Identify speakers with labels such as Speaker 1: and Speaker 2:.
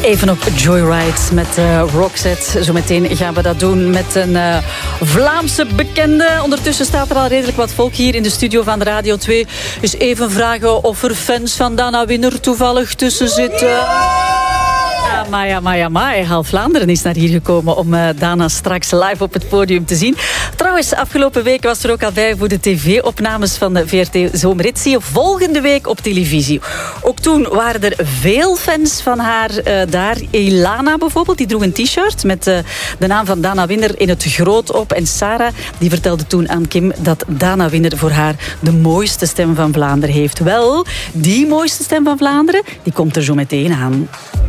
Speaker 1: Even op Joyride met Roxette. Zometeen gaan we dat doen met een Vlaamse bekende. Ondertussen staat er al redelijk wat volk hier in de studio van Radio 2. Dus even vragen of er fans van Dana Winner toevallig tussen zitten. Amai. Half Vlaanderen is naar hier gekomen om Dana straks live op het podium te zien. Trouwens, afgelopen week was er ook al bij voor de tv-opnames van de VRT Zomerrit. Zie je volgende week op televisie. Ook toen waren er veel fans van haar daar. Ilana bijvoorbeeld, die droeg een t-shirt met de naam van Dana Winner in het groot op. En Sarah, die vertelde toen aan Kim dat Dana Winner voor haar de mooiste stem van Vlaanderen heeft. Wel, die mooiste stem van Vlaanderen, die komt er zo meteen aan.